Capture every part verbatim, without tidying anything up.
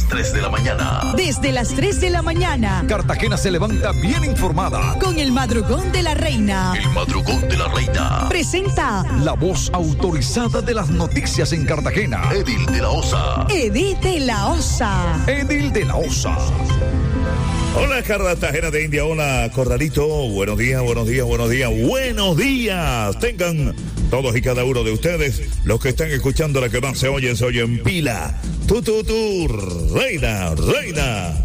las tres de la mañana. Desde las tres de la mañana. Cartagena se levanta bien informada. Con el madrugón de la reina. El madrugón de la reina. Presenta la voz autorizada de las noticias en Cartagena. Edil de la Osa. Edil de la Osa. Edil de la Osa. Hola, Cartagena de India, hola, Corralito, buenos días, buenos días, buenos días, buenos días. Tengan todos y cada uno de ustedes, los que están escuchando la que más se oye, se oye en pila. Tu, tu, tu, reina, reina.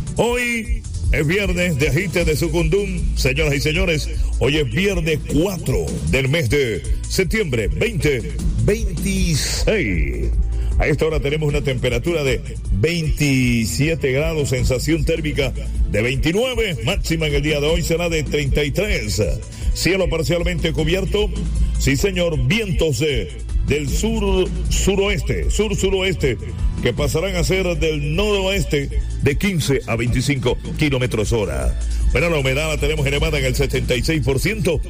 Hoy es viernes de agite de Sucundum, señoras y señores. Hoy es viernes cuatro del mes de septiembre veinte veintiséis. A esta hora tenemos una temperatura de veintisiete grados, sensación térmica de veintinueve, máxima en el día de hoy será de treinta y tres. Cielo parcialmente cubierto, sí señor, vientos de, del sur-suroeste, sur-suroeste, que pasarán a ser del noroeste de quince a veinticinco kilómetros hora. Bueno, la humedad la tenemos elevada en el setenta y seis por ciento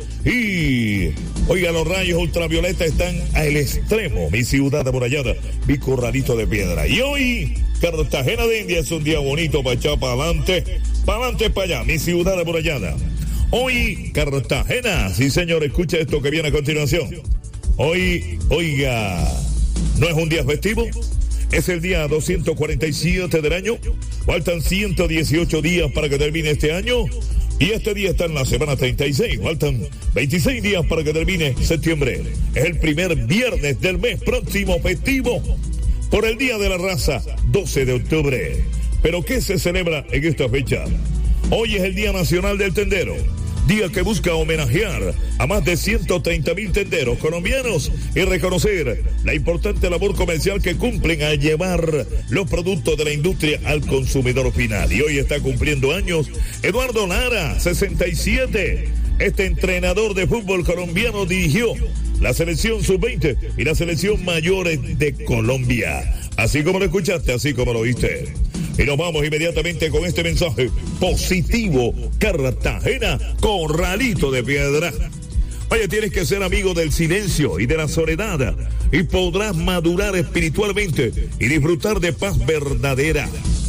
y, oiga, los rayos ultravioleta están al extremo. Mi ciudad amurallada, mi corralito de piedra. Y hoy, Cartagena de India es un día bonito para echar para adelante, para adelante, para allá, mi ciudad amurallada. Hoy, Cartagena, sí señor, escucha esto que viene a continuación. Hoy, oiga, ¿no es un día festivo? Es el día doscientos cuarenta y siete del año. Faltan ciento dieciocho días para que termine este año. Y este día está en la semana treinta y seis. Faltan veintiséis días para que termine septiembre. Es el primer viernes del mes próximo festivo por el Día de la Raza, doce de octubre. ¿Pero qué se celebra en esta fecha? Hoy es el Día Nacional del Tendero. Día que busca homenajear a más de ciento treinta mil tenderos colombianos y reconocer la importante labor comercial que cumplen al llevar los productos de la industria al consumidor final. Y hoy está cumpliendo años Eduardo Lara, sesenta y siete. Este entrenador de fútbol colombiano dirigió la selección sub veinte y la selección mayores de Colombia. Así como lo escuchaste, así como lo viste. Y nos vamos inmediatamente con este mensaje positivo. Cartagena, corralito de piedra. Oye, tienes que ser amigo del silencio y de la soledad y podrás madurar espiritualmente y disfrutar de paz verdadera.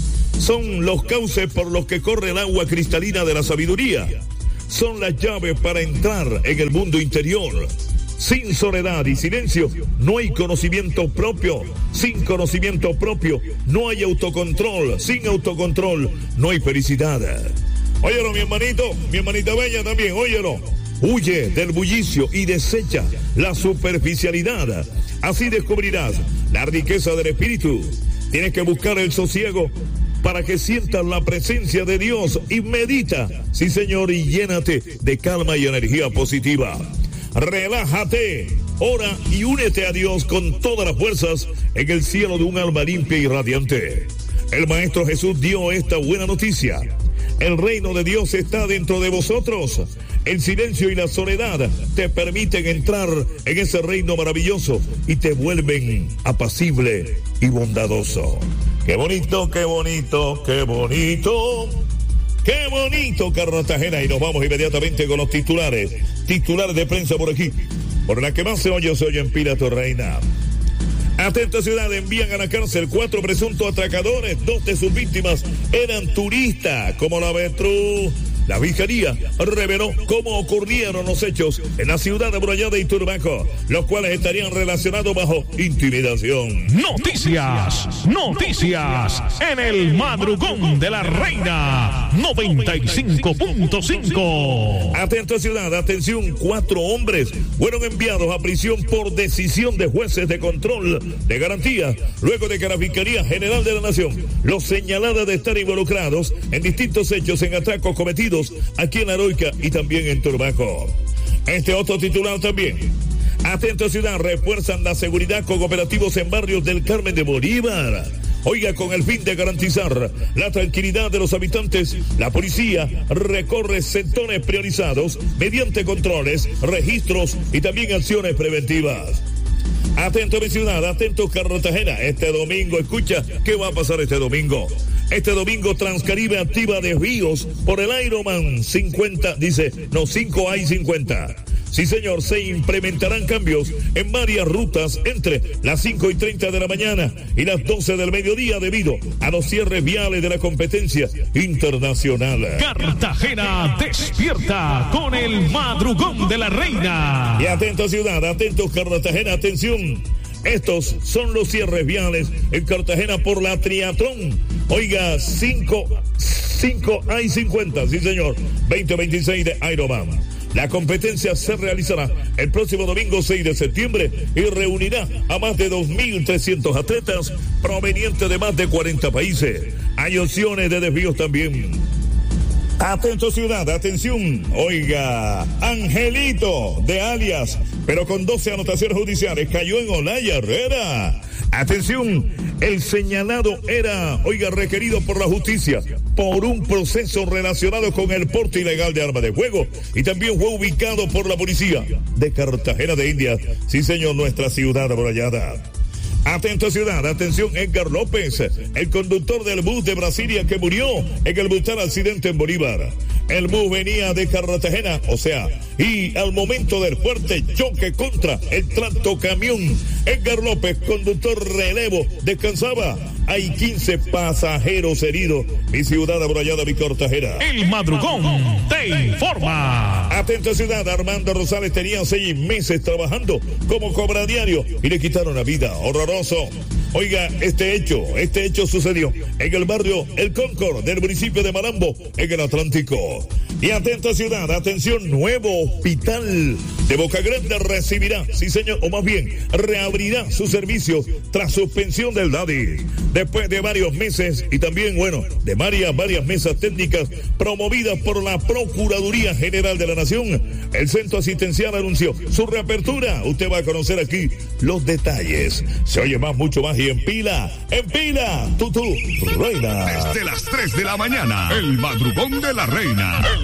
Son los cauces por los que corre el agua cristalina de la sabiduría. Son las llaves para entrar en el mundo interior. Sin soledad y silencio no hay conocimiento propio. Sin conocimiento propio no hay autocontrol. Sin autocontrol no hay felicidad. Óyelo, mi hermanito, mi hermanita bella también, óyelo. Huye del bullicio y desecha la superficialidad. Así descubrirás la riqueza del espíritu. Tienes que buscar el sosiego para que sientas la presencia de Dios y medita, sí señor, y llénate de calma y energía positiva. Relájate, ora y únete a Dios con todas las fuerzas en el cielo de un alma limpia y radiante. El Maestro Jesús dio esta buena noticia. El reino de Dios está dentro de vosotros. El silencio y la soledad te permiten entrar en ese reino maravilloso y te vuelven apacible y bondadoso. Qué bonito, qué bonito, qué bonito. ¡Qué bonito, Cartagena! Y nos vamos inmediatamente con los titulares. Titulares de prensa por aquí. Por la que más se oye, se oye en Pila, tu reina. Atenta ciudad, envían a la cárcel cuatro presuntos atracadores. Dos de sus víctimas eran turistas. ¿Cómo la ves tú? La Fiscalía reveló cómo ocurrieron los hechos en la ciudad amurallada de Turbaco, los cuales estarían relacionados bajo intimidación. Noticias, noticias, en el madrugón de la reina, noventa y cinco punto cinco. Atenta ciudad, atención, cuatro hombres fueron enviados a prisión por decisión de jueces de control de garantía, luego de que la Fiscalía General de la Nación los señalara de estar involucrados en distintos hechos en atracos cometidos aquí en La Heroica y también en Turbaco. Este otro titular también. Atento ciudad, refuerzan la seguridad con operativos en barrios del Carmen de Bolívar. Oiga, con el fin de garantizar la tranquilidad de los habitantes, la policía recorre sectores priorizados mediante controles, registros y también acciones preventivas. Atento mi ciudad, atento Cartagena. Este domingo, escucha, ¿qué va a pasar este domingo? Este domingo Transcaribe activa desvíos por el Ironman cincuenta, dice, no, cinco hay cincuenta. Sí, señor, se implementarán cambios en varias rutas entre las cinco y treinta de la mañana y las doce del mediodía debido a los cierres viales de la competencia internacional. Cartagena despierta con el madrugón de la reina. Y atento ciudad, atentos Cartagena, atención. Estos son los cierres viales en Cartagena por la triatlón. Oiga, cinco, cinco hay cincuenta, sí señor, veinte veintiséis de Ironman. La competencia se realizará el próximo domingo seis de septiembre y reunirá a más de dos mil trescientos atletas provenientes de más de cuarenta países. Hay opciones de desvíos también. Atento ciudad, atención. Oiga, Angelito de alias, pero con doce anotaciones judiciales, cayó en Olaya Herrera. Atención, el señalado era, oiga, requerido por la justicia por un proceso relacionado con el porte ilegal de armas de fuego y también fue ubicado por la policía de Cartagena de Indias. Sí, señor, nuestra ciudad amurallada. Atento ciudad, atención, Edgar López, el conductor del bus de Brasilia que murió en el brutal accidente en Bolívar. El bus venía de Cartagena, o sea, y al momento del fuerte choque contra el tractocamión, Edgar López, conductor relevo, descansaba. Hay quince pasajeros heridos. Mi ciudad amurallada, mi Cartagena. El madrugón te informa. Atento ciudad, Armando Rosales tenía seis meses trabajando como cobradiario y le quitaron la vida. Horroroso. Oiga, este hecho, este hecho sucedió en el barrio El Concord del municipio de Malambo, en el Atlántico. Y atenta ciudad, atención, nuevo hospital de Boca Grande recibirá, sí señor, o más bien, reabrirá su servicio tras suspensión del Daddy. Después de varios meses y también, bueno, de varias, varias mesas técnicas promovidas por la Procuraduría General de la Nación, el centro asistencial anunció su reapertura. Usted va a conocer aquí los detalles. Se oye más, mucho más y en pila, en pila, tú, tú, reina. Desde las tres de la mañana, el madrugón de la reina.